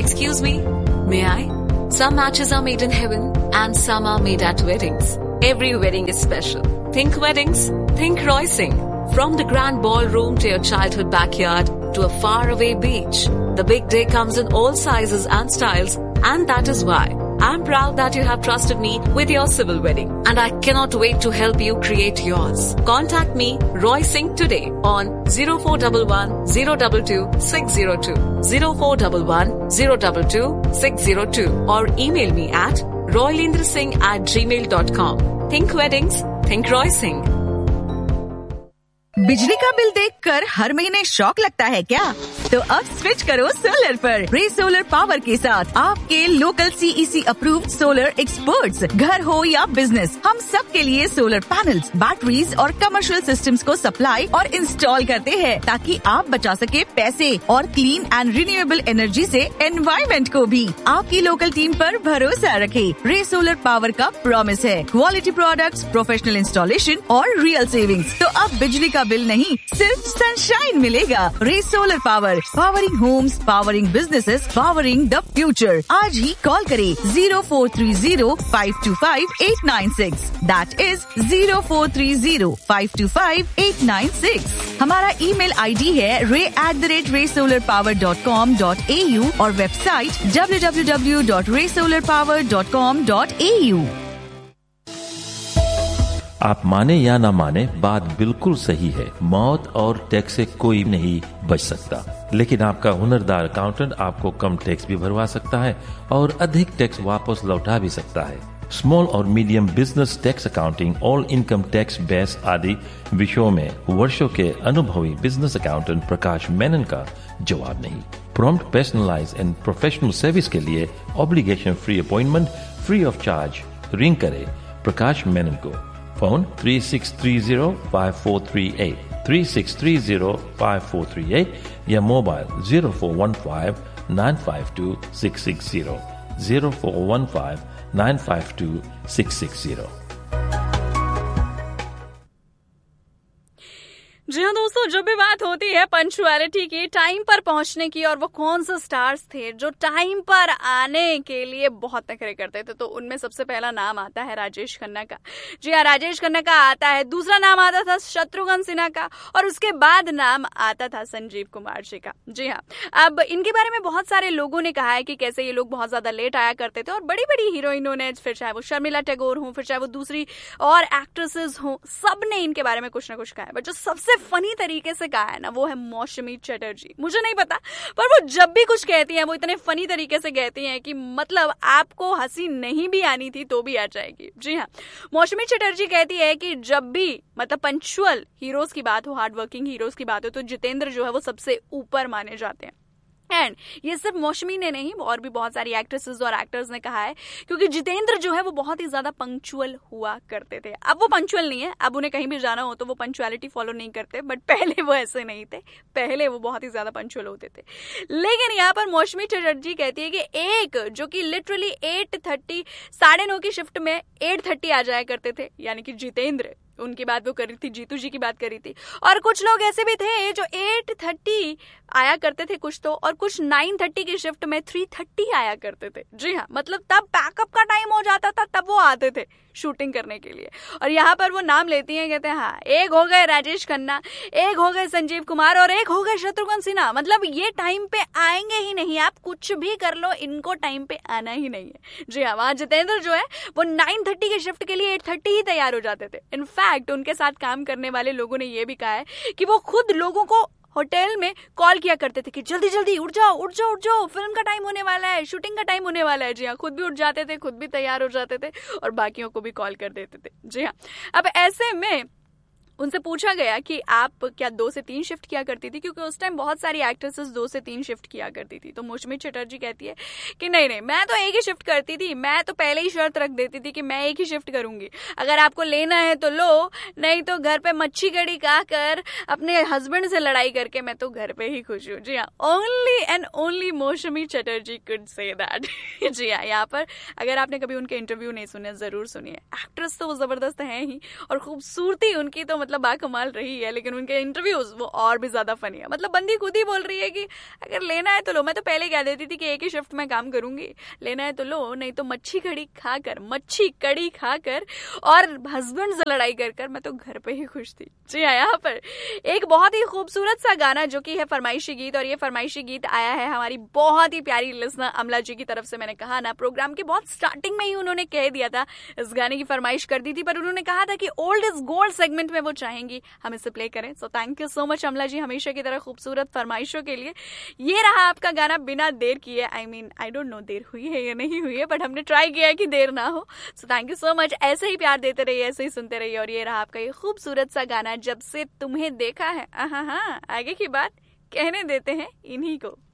Excuse me, may I? Some matches are made in heaven and some are made at weddings. Every wedding is special. Think weddings, think Roysing. From the grand ballroom to your childhood backyard to a faraway beach, the big day comes in all sizes and styles, and that is why I'm proud that you have trusted me with your civil wedding, and I cannot wait to help you create yours. Contact me, Roysing, today on 0411 022 602, 0411 022 602, or email me at roylendrasingh@gmail.com. Think weddings, think Roysing. बिजली का bill देखकर हर महीने shock लगता है क्या? तो अब switch करो सोलर पर। रे सोलर पावर के साथ आपके local CEC approved solar experts, घर हो या बिजनेस, हम सब के लिए सोलर पैनल्स, बैटरीज और कमर्शियल सिस्टम्स को सप्लाई और इंस्टॉल करते हैं, ताकि आप बचा सके पैसे और क्लीन एंड रिन्यूएबल एनर्जी से एनवायरमेंट को भी। आपकी लोकल टीम पर भरोसा रखें। रे सोलर पावर का प्रॉमिस है क्वालिटी प्रोडक्ट्स, प्रोफेशनल इंस्टॉलेशन और रियल सेविंग्स। तो अब बिजली का बिल नहीं, सिर्फ सनशाइन मिलेगा। रे solar power, powering Holmes, powering businesses, powering the future. आज ही कॉल करें 0430 525 896। That is 0430 525 896। हमारा ईमेल ID है ray@raysolarpower.com.au और वेबसाइट www.raysolarpower.com.au। आप माने या ना माने, बात बिल्कुल सही है। मौत और टैक्स से कोई नहीं बच सकता, लेकिन आपका हुनरदार अकाउंटेंट आपको कम टैक्स भी भरवा सकता है और अधिक टैक्स वापस लौटा भी सकता है। स्मॉल और medium business tax accounting, all income tax base आदि विषयों में वर्षों के अनुभवी बिजनेस अकाउंटेंट प्रकाश मेनन का जवाब नहीं। Prompt, personalise and professional service के लिए obligation free appointment free of charge ring करें प्रकाश मेनन को। फोन 3630-5438, 3630-5438 या मोबाइल 0415-952-660, 0415-952-660। जी हाँ दोस्तों, जब भी बात होती है पंक्चुअलिटी की, टाइम पर पहुंचने की, और वो कौन से स्टार्स थे जो टाइम पर आने के लिए बहुत नखरे करते थे, तो उनमें सबसे पहला नाम आता है राजेश खन्ना का। जी हाँ, राजेश खन्ना का आता है। दूसरा नाम आता था शत्रुघ्न सिन्हा का, और उसके बाद नाम आता था संजीव कुमार जी का। जी हाँ, अब इनके बारे में बहुत सारे लोगों ने कहा है कि कैसे ये लोग बहुत ज्यादा लेट आया करते थे, और बड़ी बड़ी हीरोइनों ने, फिर चाहे वो शर्मिला टैगोर हो, फिर चाहे वो दूसरी और एक्ट्रेसेस हो, सबने इनके बारे में कुछ ना कुछ कहा है। बट जो सबसे फनी तरीके से कहा है ना, वो है मौसमी चटर्जी। मुझे नहीं पता, पर वो जब भी कुछ कहती हैं वो इतने फनी तरीके से कहती हैं कि मतलब आपको हंसी नहीं भी आनी थी तो भी आ जाएगी। जी हाँ, मौसमी चटर्जी कहती है कि जब भी मतलब पंक्चुअल हीरोज की बात हो, हार्ड वर्किंग हीरोज की बात हो, तो जितेंद्र जो है वो सबसे ऊपर माने जाते हैं। एंड ये सिर्फ मौसमी ने नहीं, और भी बहुत सारी एक्ट्रेसेस और एक्टर्स ने कहा है, क्योंकि जितेंद्र जो है वो बहुत ही ज्यादा पंक्चुअल हुआ करते थे। अब वो पंक्चुअल नहीं है, अब उन्हें कहीं भी जाना हो तो वो पंक्चुअलिटी फॉलो नहीं करते, बट पहले वो ऐसे नहीं थे, पहले वो बहुत ही ज्यादा पंक्चुअल होते थे। लेकिन यहाँ पर मौसमी चटर्जी कहती है कि एक जो कि लिटरली 8:30 9:30 की शिफ्ट में 8:30 आ जाया करते थे, यानी कि जितेंद्र, उनकी बात वो कर रही थी, जीतू जी की बात कर रही थी। और कुछ लोग ऐसे भी थे जो 8:30 आया करते थे कुछ तो, और कुछ 9:30 की शिफ्ट में 3:30 आया करते थे। जी हाँ, मतलब तब बैकअप का टाइम हो जाता था, तब वो आते थे शूटिंग करने के लिए। और यहाँ पर वो नाम लेती हैं, कहते हैं हाँ, एक हो गए राजेश खन्ना, एक हो गए संजीव कुमार, और एक हो गए शत्रुघ्न सिन्हा। मतलब ये टाइम पे आएंगे ही नहीं, आप कुछ भी कर लो, इनको टाइम पे आना ही नहीं है। जी हाँ, वहां जितेंद्र जो है वो 9:30 की शिफ्ट के लिए 8:30 ही तैयार हो जाते थे। इनफैक्ट उनके साथ काम करने वाले लोगों ने ये भी कहा है कि वो खुद लोगों को होटल में कॉल किया करते थे कि जल्दी जल्दी उठ जाओ उठ जाओ उठ जाओ, फिल्म का टाइम होने वाला है, शूटिंग का टाइम होने वाला है। जी हाँ, खुद भी उठ जाते थे, खुद भी तैयार हो जाते थे, और बाकियों को भी कॉल कर देते थे। जी हाँ, अब ऐसे में उनसे पूछा गया कि आप क्या 2 से 3 शिफ्ट किया करती थी, क्योंकि उस टाइम बहुत सारी एक्ट्रेसेस 2 से 3 शिफ्ट किया करती थी। तो मौसमी चटर्जी कहती है कि नहीं, मैं तो एक ही शिफ्ट करती थी। मैं तो पहले ही शर्त रख देती थी कि मैं एक ही शिफ्ट करूंगी, अगर आपको लेना है तो लो, नहीं तो घर पे मच्छी कड़ी खा कर अपने हस्बैंड से लड़ाई करके मैं तो घर पे ही खुश हूँ। जी हाँ, ओनली एंड ओनली मौसमी चटर्जी कुड से दैट। जी हाँ, यहाँ पर अगर आपने कभी उनके इंटरव्यू नहीं सुने, जरूर सुनिए। एक्ट्रेस तो वो जबरदस्त है ही, और खूबसूरती उनकी तो मतलब बाकमाल रही है, लेकिन उनके इंटरव्यूज वो और भी ज्यादा फनी है। मतलब बंदी खुद ही बोल रही है कि अगर लेना है तो लो। मैं तो पहले कह देती थी कि एक ही शिफ्ट में काम करूंगी, लेना है तो लो, नहीं तो मच्छी कड़ी खाकर और हस्बैंड से लड़ाई कर मैं तो घर पे ही खुश थी। जी हाँ, यहाँ पर एक बहुत ही खूबसूरत सा गाना जो कि है फरमाइशी गीत, और ये फरमाइशी गीत आया है हमारी बहुत ही प्यारी लिसनर अमला जी की तरफ से। मैंने कहा ना, प्रोग्राम के बहुत स्टार्टिंग में ही उन्होंने कह दिया था, इस गाने की फरमाइश कर दी थी, पर उन्होंने कहा था कि ओल्ड इज गोल्ड सेगमेंट में वो चाहेंगी हम इसे प्ले करें। So thank you so much अमला जी, हमेशा की तरह खूबसूरत फरमाइशों के लिए। ये रहा आपका गाना बिना देर किए। आई डोंट नो देर हुई है या नहीं हुई है, बट हमने ट्राई किया है कि देर ना हो। So thank you so much, ऐसे ही प्यार देते रहिए, ऐसे ही सुनते रहिए। और ये रहा आपका ये खूबसूरत सा गाना, जब से तुम्हें देखा है। हाँ, आगे की बात कहने देते हैं इन्हीं को।